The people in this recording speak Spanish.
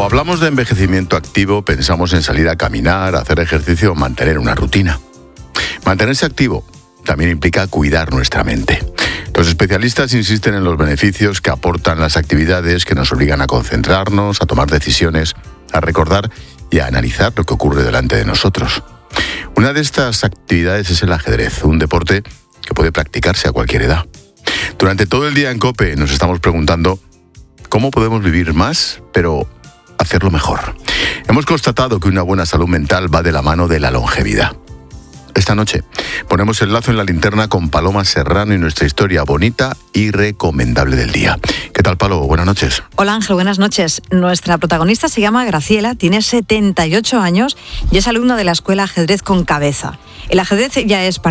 Cuando hablamos de envejecimiento activo, pensamos en salir a caminar, hacer ejercicio o mantener una rutina. Mantenerse activo también implica cuidar nuestra mente. Los especialistas insisten en los beneficios que aportan las actividades que nos obligan a concentrarnos, a tomar decisiones, a recordar y a analizar lo que ocurre delante de nosotros. Una de estas actividades es el ajedrez, un deporte que puede practicarse a cualquier edad. Durante todo el día en COPE nos estamos preguntando cómo podemos vivir más, pero hacerlo mejor. Hemos constatado que una buena salud mental va de la mano de la longevidad. Esta noche ponemos el lazo en la linterna con Paloma Serrano y nuestra historia bonita y recomendable del día. ¿Qué tal, Palo? Buenas noches. Hola, Ángel, buenas noches. Nuestra protagonista se llama Graciela, tiene 78 años y es alumna de la Escuela Ajedrez con Cabeza. El ajedrez ya es